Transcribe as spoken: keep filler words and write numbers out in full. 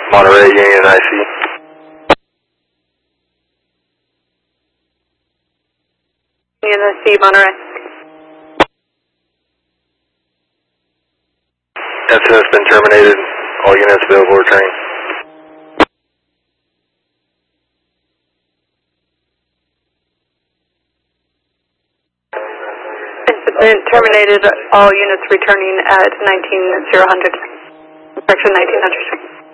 Monterey, Union I C. Union I C, Monterey. Incident's been terminated. All units available returning. Incident terminated. All units returning at nineteen zero hundred. Section nineteen hundred.